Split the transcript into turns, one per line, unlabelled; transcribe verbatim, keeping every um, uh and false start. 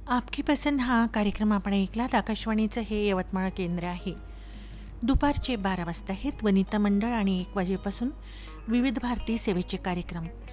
आपकी पसंद हा कार्यक्रम आपण ऐकलात. आकाशवाणीचं हे यवतमाळ केंद्र आहे. दुपारचे बारा वाजता आहेत. वनिता मंडळ आणि एक वाजेपासून विविध भारती सेवेचे कार्यक्रम